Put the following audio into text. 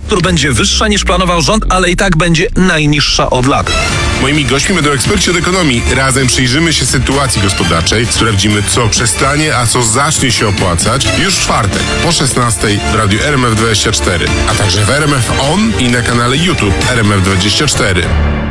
temperatur będzie wyższa niż planował rząd, ale i tak będzie najniższa od lat. Moimi gośćmi będą eksperci od ekonomii. Razem przyjrzymy się sytuacji gospodarczej, sprawdzimy, co przestanie, a co zacznie się opłacać już w czwartek po 16 w radiu RMF24, a także w RMF On i na kanale YouTube RMF24.